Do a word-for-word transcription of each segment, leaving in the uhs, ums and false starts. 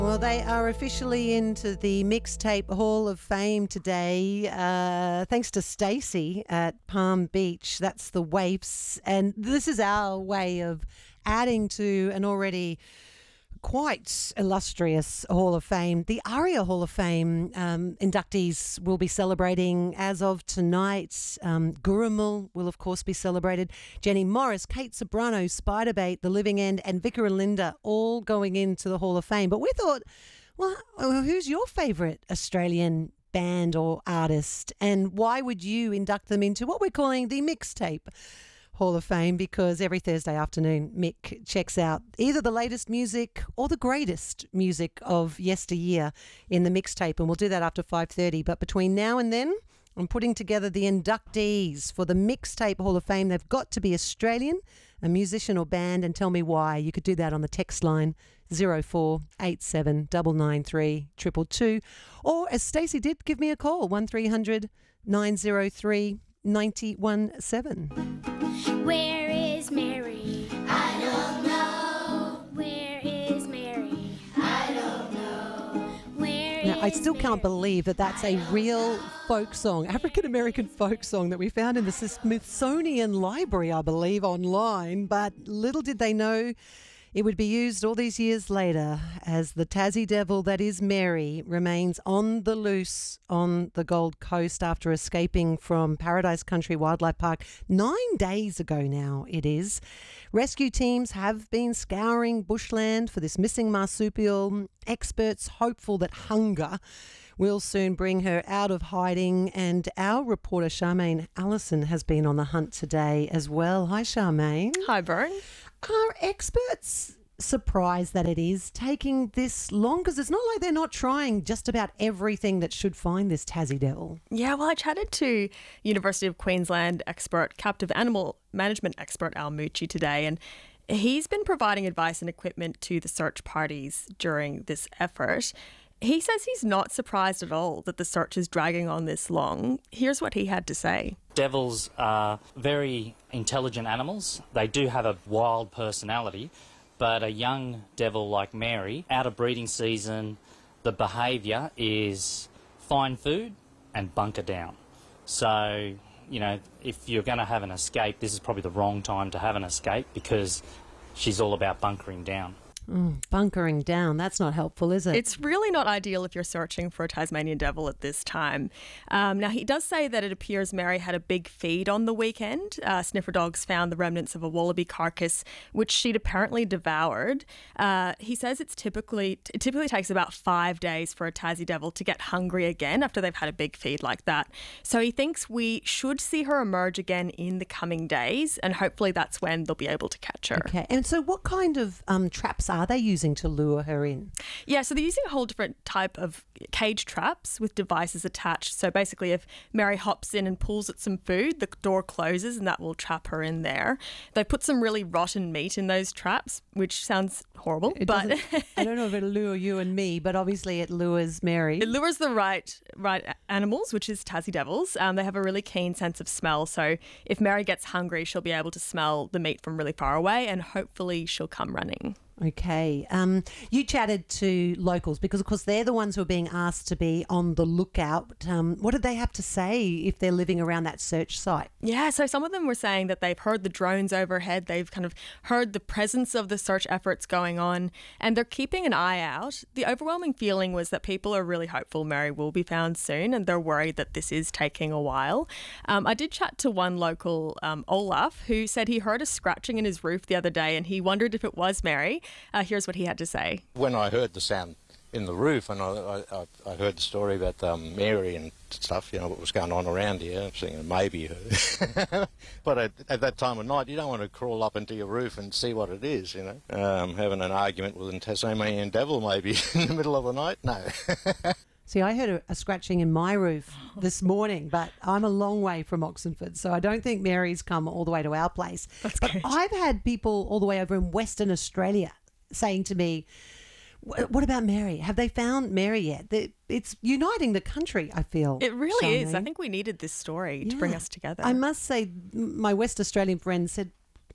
Well, they are officially into the Mixtape Hall of Fame today, uh, thanks to Stacey at Palm Beach. That's the Waifs. And this is our way of adding to an already quite illustrious Hall of Fame. The ARIA Hall of Fame um, inductees will be celebrating as of tonight. Um, Gurumul will, of course, be celebrated. Jenny Morris, Kate Sobrano, Spiderbait, The Living End, and Vicar and Linda all going into the Hall of Fame. But we thought, well, who's your favourite Australian band or artist? And why would you induct them into what we're calling the Mixtape Hall of Fame? Because every Thursday afternoon, Mick checks out either the latest music or the greatest music of yesteryear in the mixtape, and we'll do that after five thirty. But between now and then, I'm putting together the inductees for the Mixtape Hall of Fame. They've got to be Australian, a musician or band, and tell me why. You could do that on the text line zero four eight seven nine nine three two two two, or as Stacey did, give me a call, one three hundred nine oh three nine oh one seven. Where is Mary? I don't know. Where is Mary? I don't know. Where Now, I is still can't Mary? believe that that's a real folk song, African-American folk song that we found in the Smithsonian Library, I believe, online. But little did they know it would be used all these years later as the Tassie devil that is Mary remains on the loose on the Gold Coast after escaping from Paradise Country Wildlife Park nine days ago now it is. Rescue teams have been scouring bushland for this missing marsupial. Experts hopeful that hunger will soon bring her out of hiding, and our reporter Charmaine Allison has been on the hunt today as well. Hi Charmaine. Hi, Bern. Are experts surprised that it is taking this long? Because it's not like they're not trying just about everything that should find this Tassie devil. Yeah, well, I chatted to University of Queensland expert, captive animal management expert Al Mucci today, and he's been providing advice and equipment to the search parties during this effort. He says he's not surprised at all that the search is dragging on this long. Here's what he had to say. Devils are very intelligent animals. They do have a wild personality, but a young devil like Mary, out of breeding season, the behaviour is find food and bunker down. So, you know, if you're going to have an escape, this is probably the wrong time to have an escape because she's all about bunkering down. Mm, bunkering down, that's not helpful, is it? It's really not ideal if you're searching for a Tasmanian devil at this time. Um, now, he does say that it appears Mary had a big feed on the weekend. Uh, sniffer dogs found the remnants of a wallaby carcass, which she'd apparently devoured. Uh, he says it's typically it typically takes about five days for a Tassie devil to get hungry again after they've had a big feed like that. So he thinks we should see her emerge again in the coming days, and hopefully that's when they'll be able to catch her. Okay, and so what kind of um, traps are they using to lure her in? Yeah, so they're using a whole different type of cage traps with devices attached. So basically, if Mary hops in and pulls at some food, the door closes and that will trap her in there. They put some really rotten meat in those traps, which sounds horrible, It but doesn't- I don't know if it'll lure you and me, but obviously it lures Mary. it lures the right right animals, which is Tassie devils. Um, they have a really keen sense of smell. So if Mary gets hungry, she'll be able to smell the meat from really far away, and hopefully she'll come running. Okay. Um, you chatted to locals because, of course, they're the ones who are being asked to be on the lookout. Um, what did they have to say if they're living around that search site? Yeah, so some of them were saying that they've heard the drones overhead, they've kind of heard the presence of the search efforts going on, and they're keeping an eye out. The overwhelming feeling was that people are really hopeful Mary will be found soon, and they're worried that this is taking a while. Um, I did chat to one local, um, Olaf, who said he heard a scratching in his roof the other day, and he wondered if it was Mary. Uh, here's what he had to say. When I heard the sound in the roof and I, I, I heard the story about um, Mary and stuff, you know, what was going on around here, I'm thinking maybe her. But at, at that time of night, you don't want to crawl up into your roof and see what it is, you know. Um, having an argument with a Tasmanian devil maybe in the middle of the night, no. See, I heard a, a scratching in my roof this morning, but I'm a long way from Oxenford, so I don't think Mary's come all the way to our place. That's but good. I've had people all the way over in Western Australia saying to me, what about Mary? Have they found Mary yet? It's uniting the country, I feel. It really is. Charmaine. I think we needed this story to Yeah. bring us together. I must say, my West Australian friend said,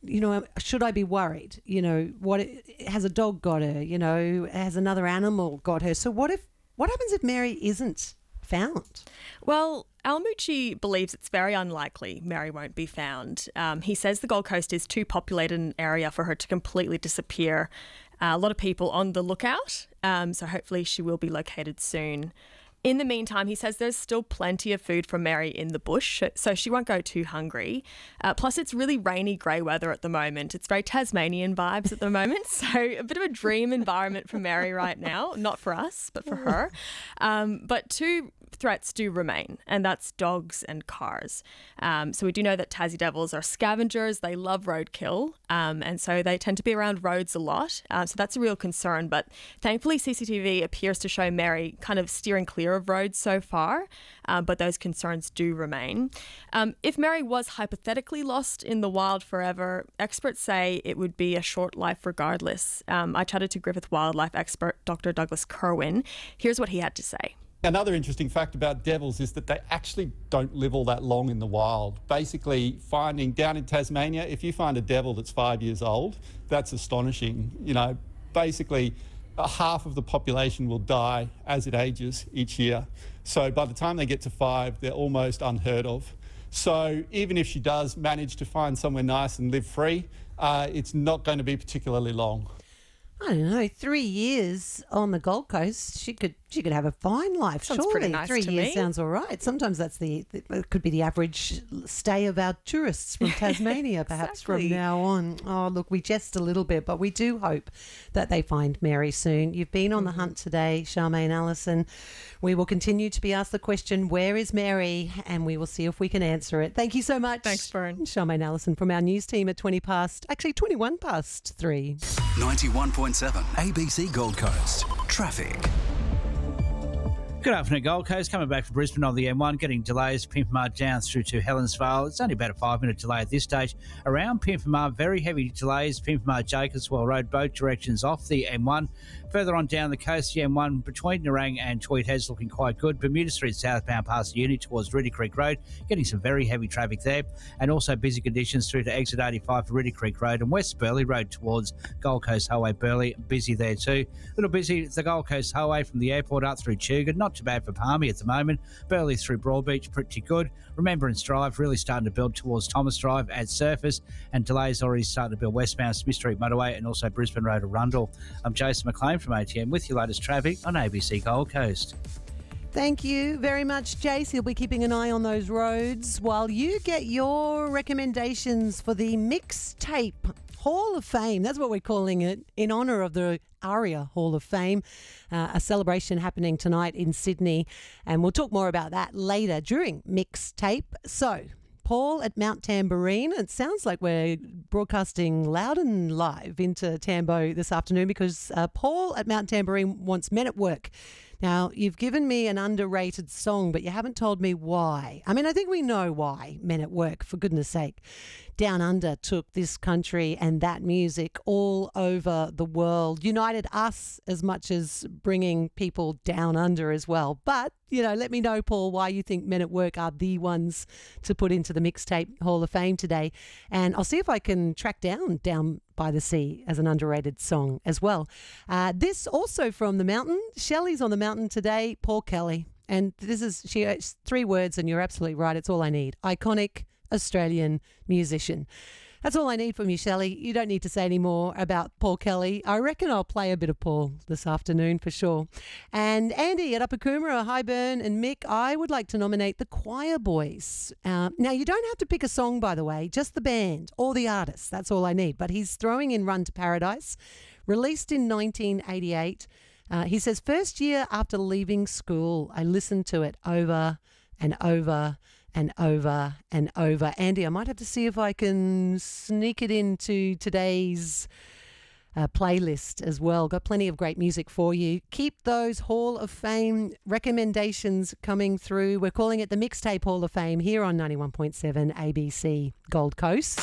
you know, should I be worried? You know, what has a dog got her? You know, has another animal got her? So what if what happens if Mary isn't found? Well, Al Mucci believes it's very unlikely Mary won't be found. Um, he says the Gold Coast is too populated an area for her to completely disappear. Uh, a lot of people on the lookout, um, so hopefully she will be located soon. In the meantime, he says there's still plenty of food for Mary in the bush, so she won't go too hungry. Uh, plus, it's really rainy, grey weather at the moment. It's very Tasmanian vibes at the moment, so a bit of a dream environment for Mary right now. Not for us, but for her. Um, but two threats do remain, and that's dogs and cars. Um, so we do know that Tassie Devils are scavengers. They love roadkill, um, and so they tend to be around roads a lot. Um, so that's a real concern. But thankfully, C C T V appears to show Mary kind of steering clear of roads so far, uh, but those concerns do remain. Um, if Mary was hypothetically lost in the wild forever, experts say it would be a short life regardless. Um, I chatted to Griffith wildlife expert Doctor Douglas Kerwin. Here's what he had to say. Another interesting fact about devils is that they actually don't live all that long in the wild. Basically, finding down in Tasmania, if you find a devil that's five years old, that's astonishing. You know, basically, a half of the population will die as it ages each year. So by the time they get to five, they're almost unheard of. So even if she does manage to find somewhere nice and live free, uh, it's not going to be particularly long. I don't know, three years on the Gold Coast, she could she could have a fine life. Sounds surely pretty nice three to years me. sounds all right. Sometimes that's the, the it could be the average stay of our tourists from Tasmania, perhaps Exactly. from now on. Oh, look, we jest a little bit, but we do hope that they find Mary soon. You've been on the hunt today, Charmaine Allison. We will continue to be asked the question, where is Mary? And we will see if we can answer it. Thank you so much. Thanks, Fern. Charmaine Allison from our news team at twenty past, actually twenty-one past three. ninety-one point seven A B C Gold Coast. Traffic. Good afternoon, Gold Coast. Coming back from Brisbane on the M one, getting delays Pimpamar down through to Helensvale. It's only about a five-minute delay at this stage. Around Pimpamar, very heavy delays. Pimpamar Jacobswell Road, both directions off the M one. Further on down the coast, the M one between Nerang and Tweed Heads looking quite good. Bermuda Street southbound past the Uni towards Ridley Creek Road, getting some very heavy traffic there. And also busy conditions through to exit eighty-five for Ridley Creek Road and West Burleigh Road towards Gold Coast Highway Burleigh. Busy there too. A little busy the Gold Coast Highway from the airport up through Tuga. Not too bad for Palmy at the moment. Burleigh through Broadbeach, pretty good. Remembrance Drive really starting to build towards Thomas Drive at Surface, and delays already starting to build westbound Smith Street Motorway and also Brisbane Road to Rundle. I'm Jason McLean from A T M with your latest traffic on A B C Gold Coast. Thank you very much, Jace. He'll be keeping an eye on those roads while you get your recommendations for the Mixtape Hall of Fame. That's what we're calling it, in honour of the ARIA Hall of Fame, uh, a celebration happening tonight in Sydney. And we'll talk more about that later during Mixtape. So, Paul at Mount Tambourine. It sounds like we're broadcasting loud and live into Tambo this afternoon because uh, Paul at Mount Tambourine wants Men at Work. Now, you've given me an underrated song, but you haven't told me why. I mean, I think we know why Men at Work, for goodness sake. Down Under took this country and that music all over the world, united us as much as bringing people down under as well. But, you know, let me know, Paul, why you think Men at Work are the ones to put into the Mixtape Hall of Fame today. And I'll see if I can track down Down by the Sea as an underrated song as well. Uh, this also from the mountain. Shelley's on the mountain today, Paul Kelly. And this is, she it's three words, and you're absolutely right. It's all I need. Iconic Australian musician. That's all I need from you, Shelley. You don't need to say any more about Paul Kelly. I reckon I'll play a bit of Paul this afternoon for sure. And Andy at Upper Coomera, Highburn and Mick, I would like to nominate the Choir Boys. Uh, now, you don't have to pick a song, by the way, just the band or the artist. That's all I need. But he's throwing in Run to Paradise, released in nineteen eighty-eight. Uh, he says, first year after leaving school, I listened to it over and over and over and over. Andy, I might have to see if I can sneak it into today's uh, playlist as well. Got plenty of great music for you. Keep those Hall of Fame recommendations coming through. We're calling it the Mixtape Hall of Fame here on ninety-one point seven A B C Gold Coast.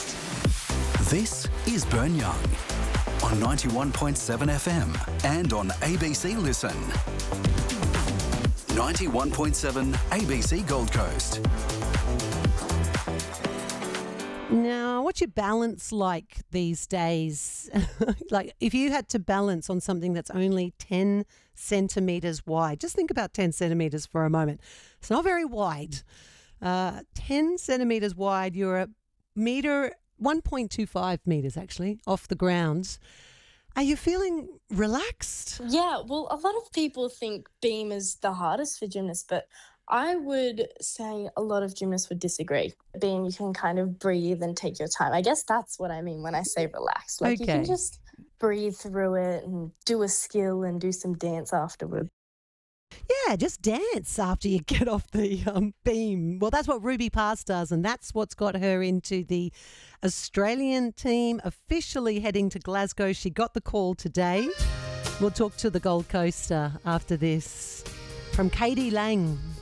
This is Burn Young on ninety-one point seven F M and on A B C Listen. ninety-one point seven A B C Gold Coast. Now, what's your balance like these days? Like, if you had to balance on something that's only ten centimetres wide, just think about ten centimetres for a moment. It's not very wide. Uh, ten centimetres wide, you're a metre, one point two five metres actually, off the ground. Are you feeling relaxed? Yeah, well, a lot of people think beam is the hardest for gymnasts, but I would say a lot of gymnasts would disagree. Being you can kind of breathe and take your time. I guess that's what I mean when I say relaxed. Like you Okay. can just breathe through it and do a skill and do some dance afterward. Yeah, just dance after you get off the um, beam. Well, that's what Ruby Pass does, and that's what's got her into the Australian team, officially heading to Glasgow. She got the call today. We'll talk to the Gold Coaster after this. From Katie Lang.